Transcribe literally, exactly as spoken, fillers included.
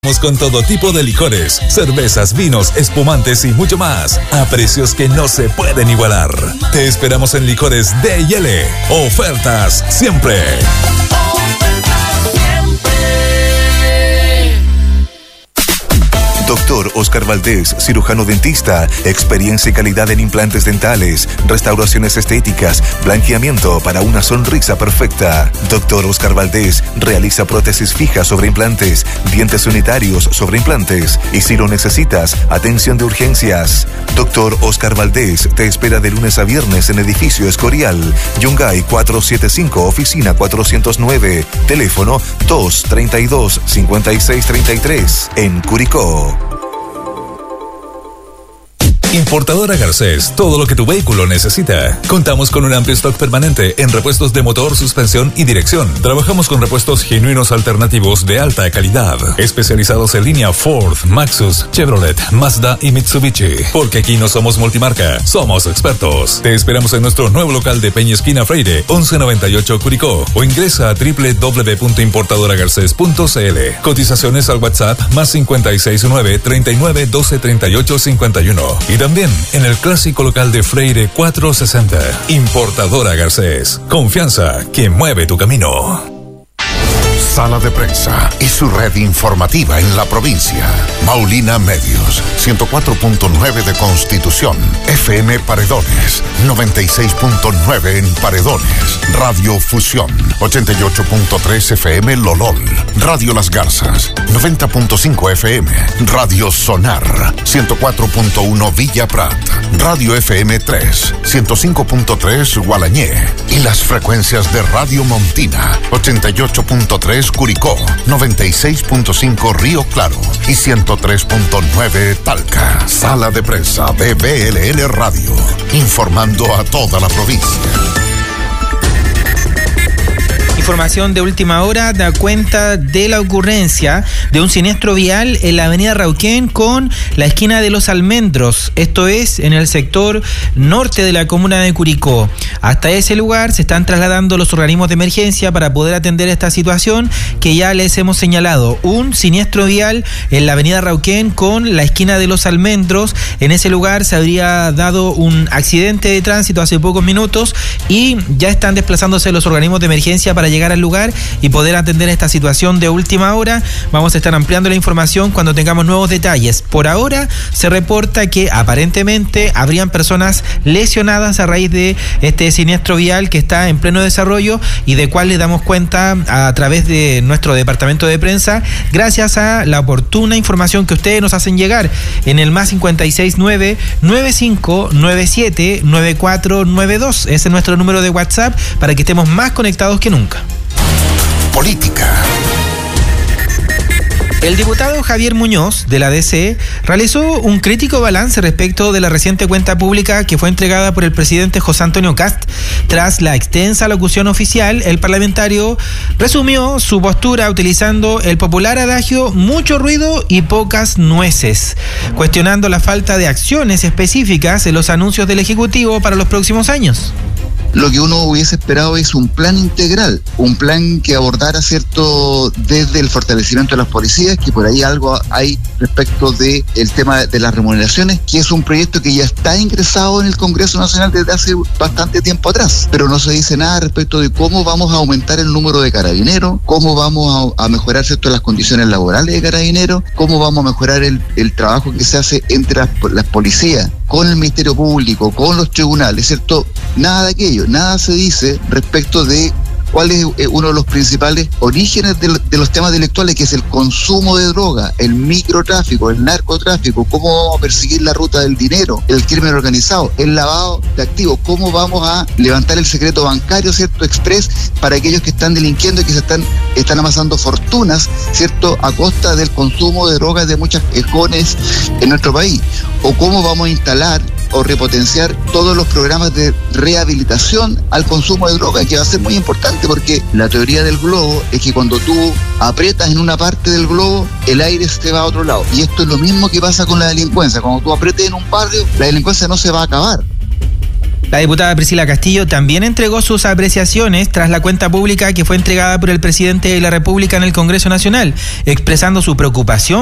Con todo tipo de licores, cervezas, vinos, espumantes y mucho más, a precios que no se pueden igualar. Te esperamos en Licores D y L. Ofertas siempre. Doctor Oscar Valdés, cirujano dentista, experiencia y calidad en implantes dentales, restauraciones estéticas, blanqueamiento para una sonrisa perfecta. Doctor Oscar Valdés realiza prótesis fijas sobre implantes, dientes unitarios sobre implantes y si lo necesitas, atención de urgencias. Doctor Oscar Valdés te espera de lunes a viernes en Edificio Escorial, Yungay cuatrocientos setenta y cinco, oficina cuatrocientos nueve, teléfono dos treinta y dos, cincuenta y seis treinta y tres, en Curicó. Importadora Garcés, todo lo que tu vehículo necesita. Contamos con un amplio stock permanente en repuestos de motor, suspensión y dirección. Trabajamos con repuestos genuinos alternativos de alta calidad, especializados en línea Ford, Maxus, Chevrolet, Mazda y Mitsubishi. Porque aquí no somos multimarca, somos expertos. Te esperamos en nuestro nuevo local de Peña Esquina Freire, once noventa y ocho Curicó, o ingresa a doble u doble u doble u punto importadora garcés punto c l. Cotizaciones al WhatsApp más cincuenta y seis nueve, treinta y nueve, doce, treinta y ocho, cincuenta y uno. Y también en el clásico local de Freire cuatrocientos sesenta. Importadora Garcés. Confianza que mueve tu camino. Sala de Prensa y su red informativa en la provincia. Maulina Medios, ciento cuatro punto nueve de Constitución. F M Paredones, noventa y seis punto nueve en Paredones. Radio Fusión, ochenta y ocho punto tres F M Lolol. Radio Las Garzas, noventa punto cinco F M. Radio Sonar, ciento cuatro punto uno Villa Prat. Radio F M tres, ciento cinco punto tres Gualañé. Y las frecuencias de Radio Montina, ochenta y ocho punto tres Curicó, noventa y seis punto cinco Río Claro y ciento tres punto nueve Talca. Sala de Prensa de B L L Radio, informando a toda la provincia. Información de última hora da cuenta de la ocurrencia de un siniestro vial en la avenida Rauquén con la esquina de Los Almendros, esto es en el sector norte de la comuna de Curicó. Hasta ese lugar se están trasladando los organismos de emergencia para poder atender esta situación que ya les hemos señalado. Un siniestro vial en la avenida Rauquén con la esquina de Los Almendros. En ese lugar se habría dado un accidente de tránsito hace pocos minutos y ya están desplazándose los organismos de emergencia para llegar al lugar y poder atender esta situación de última hora. Vamos a estar ampliando la información cuando tengamos nuevos detalles. Por ahora se reporta que aparentemente habrían personas lesionadas a raíz de este siniestro vial que está en pleno desarrollo y de cual le damos cuenta a través de nuestro departamento de prensa gracias a la oportuna información que ustedes nos hacen llegar en el más cincuenta y seis nueve, nueve cinco nueve siete, nueve cuatro nueve dos. Ese es nuestro número de WhatsApp para que estemos más conectados que nunca. Política. El diputado Javier Muñoz, de la D C, realizó un crítico balance respecto de la reciente cuenta pública que fue entregada por el presidente José Antonio Kast. Tras la extensa locución oficial, el parlamentario resumió su postura utilizando el popular adagio mucho ruido y pocas nueces, cuestionando la falta de acciones específicas en los anuncios del Ejecutivo para los próximos años. Lo que uno hubiese esperado es un plan integral, un plan que abordara, ¿cierto?, desde el fortalecimiento de las policías, que por ahí algo hay respecto del tema de las remuneraciones, que es un proyecto que ya está ingresado en el Congreso Nacional desde hace bastante tiempo atrás, pero no se dice nada respecto de cómo vamos a aumentar el número de carabineros, cómo vamos a, a mejorar, ¿cierto?, las condiciones laborales de carabineros, cómo vamos a mejorar el, el trabajo que se hace entre las, las policías, con el Ministerio Público, con los tribunales, ¿cierto? Nada de aquello, nada se dice respecto de cuál es uno de los principales orígenes de, de los temas delictuales, que es el consumo de droga, el microtráfico, el narcotráfico, cómo vamos a perseguir la ruta del dinero, el crimen organizado, el lavado de activos, cómo vamos a levantar el secreto bancario, ¿cierto?, express para aquellos que están delinquiendo y que se están, están amasando fortunas, ¿cierto?, a costa del consumo de drogas de muchas jóvenes en nuestro país, o cómo vamos a instalar o repotenciar todos los programas de rehabilitación al consumo de droga, que va a ser muy importante, porque la teoría del globo es que cuando tú aprietas en una parte del globo, el aire se va a otro lado. Y esto es lo mismo que pasa con la delincuencia. Cuando tú aprietes en un barrio, la delincuencia no se va a acabar. La diputada Priscila Castillo también entregó sus apreciaciones tras la cuenta pública que fue entregada por el presidente de la República en el Congreso Nacional, expresando su preocupación